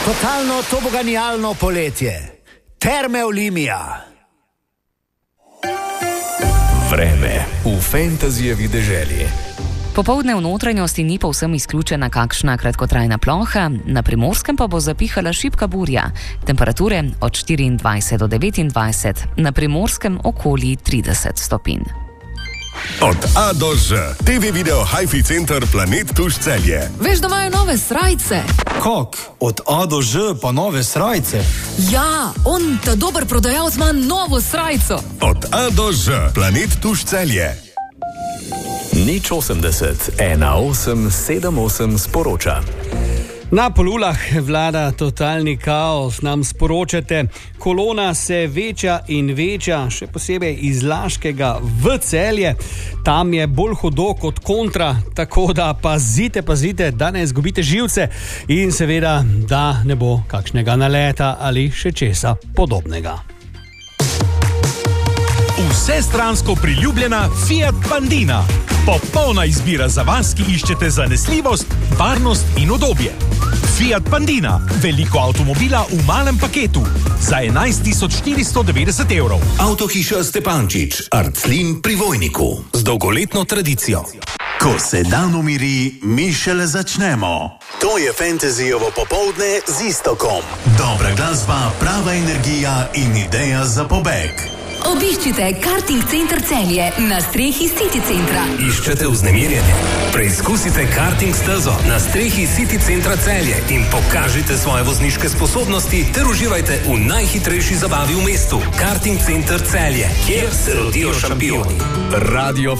Totalno toboganijalno poletje. Terme Olimia. Vreme v fantazijevi deželi. Popoldne v notranjosti ni povsem izključena kakšna kratkotrajna ploha, na Primorskem pa bo zapihala šibka burja. Temperature od 24 do 29, na Primorskem okoli 30 stopinj. Od A do Ž. TV video Hi-Fi Center Planet Tuš Celje. Veš, da imajo nove srajce? Kak? Od A do Ž pa nove srajce? Ja, on, ta dober prodajalec, ima novo srajco. Od A do Ž. Planet Tuš Celje. Nič 80 1878 sporoča. Na Polulah vlada totalni kaos, nam sporočate. Kolona se veča in veča, še posebej iz Laškega v Celje. Tam je bolj hudo kot kontra, tako da pazite, da ne izgubite živce in seveda, da ne bo kakšnega naleta ali še česa podobnega. Vsestransko priljubljena Fiat Pandina. Popolna izbira za vas, ki iščete zanesljivost, varnost in udobje. Fiat Pandina, veliko avtomobila v malem paketu za 11.490 evrov. Avtohiša Stepančič, Arclin pri Vojniku, z dolgoletno tradicijo. Ko se dan umiri, mi šele začnemo. To je fantazijovo popoldne z Istokom. Dobra glasba, prava energija in ideja za pobeg. Obiščite Karting Center Celje na strehi City Centra. Iščete vznemirjenje? Preizkusite karting stezo na strehi City Centra Celje in pokažite svoje vozniške sposobnosti ter uživajte v najhitrejši zabavi v mestu. Karting Center Celje, kjer se rodijo šampioni. Radio